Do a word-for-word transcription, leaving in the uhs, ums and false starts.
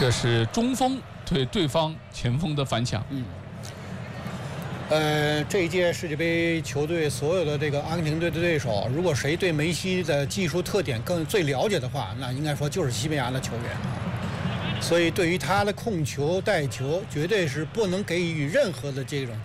这是中锋对对方前锋的反抢。 嗯。呃，这一届世界杯球队所有的这个阿根廷队的对手，如果谁对梅西的技术特点更最了解的话，那应该说就是西班牙的球员啊。所以对于他的控球、带球，绝对是不能给予任何的这种